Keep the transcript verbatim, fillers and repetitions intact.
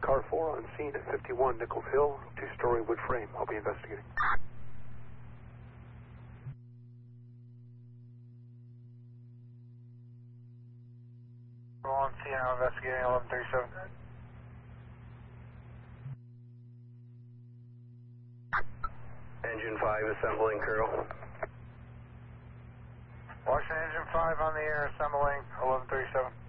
car four on scene at fifty-one Nichols Hill, two-story wood frame. I'll be investigating. On scene, I'm investigating eleven thirty-seven. Engine five assembling crew. Washington Engine five on the air, assembling eleven thirty-seven.